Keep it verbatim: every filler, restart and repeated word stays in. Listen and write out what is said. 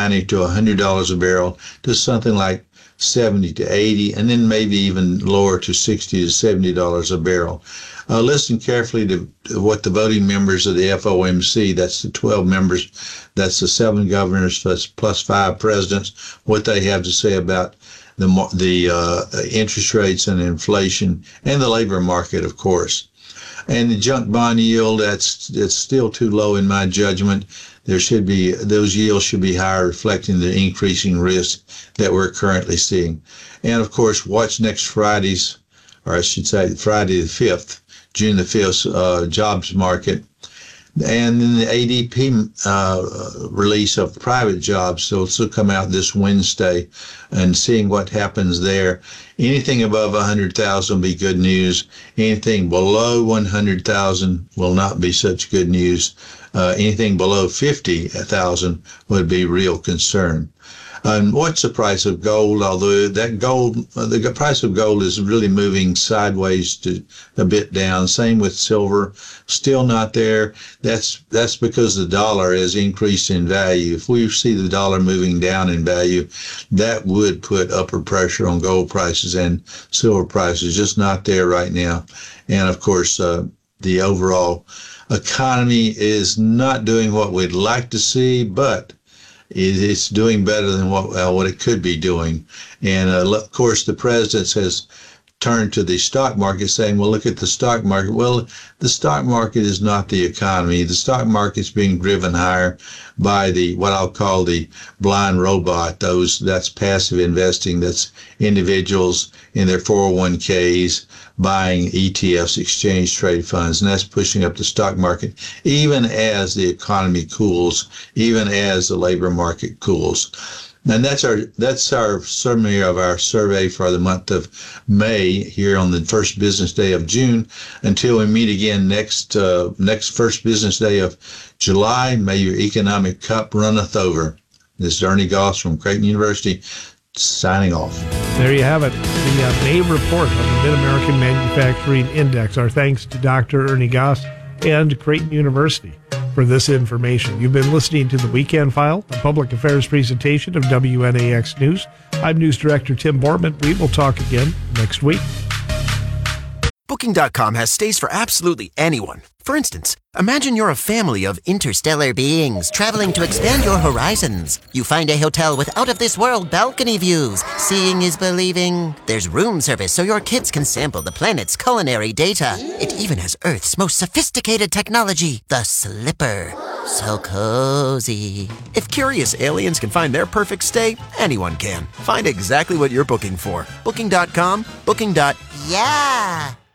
ninety to one hundred dollars a barrel to something like seventy to eighty, and then maybe even lower to sixty to seventy dollars a barrel. Uh, listen carefully to what the voting members of the F O M C, that's the twelve members, that's the seven governors plus, plus five presidents, what they have to say about the the uh, interest rates and inflation and the labor market, of course. And the junk bond yield, that's it's still too low in my judgment. There should be, those yields should be higher, reflecting the increasing risk that we're currently seeing. And of course, watch next Friday's, or I should say Friday the fifth, June the fifth, uh, jobs market. And then the A D P uh, release of private jobs, so it'll come out this Wednesday, and seeing what happens there. Anything above one hundred thousand will be good news. Anything below one hundred thousand will not be such good news. Uh, anything below fifty thousand would be real concern. And what's the price of gold? Although that gold, the price of gold is really moving sideways to a bit down. Same with silver, still not there. That's that's because the dollar has increased in value. If we see the dollar moving down in value, that would put upward pressure on gold prices and silver prices. Just not there right now. And of course, uh, the overall economy is not doing what we'd like to see, but it's doing better than what uh, what it could be doing. And uh, of course, the president has turned to the stock market saying, well, look at the stock market. Well, the stock market is not the economy. The stock market is being driven higher by the, what I'll call the blind robot. Those, that's passive investing. That's individuals in their four oh one k's buying E T Fs, exchange trade funds, and that's pushing up the stock market, even as the economy cools, even as the labor market cools. And that's our that's our summary of our survey for the month of May here on the first business day of June. Until we meet again next uh, next first business day of July, may your economic cup runneth over. This is Ernie Goss from Creighton University, signing off. There you have it, the uh, May report on the Mid-American Manufacturing Index. Our thanks to Doctor Ernie Goss and Creighton University for this information. You've been listening to the Weekend File, a public affairs presentation of W N A X News. I'm News Director Tim Bortman. We will talk again next week. Booking dot com has stays for absolutely anyone. For instance, imagine you're a family of interstellar beings traveling to expand your horizons. You find a hotel with out-of-this-world balcony views. Seeing is believing. There's room service so your kids can sample the planet's culinary data. It even has Earth's most sophisticated technology, the Slipper. So cozy. If curious aliens can find their perfect stay, anyone can. Find exactly what you're booking for. Booking dot com, booking. Yeah.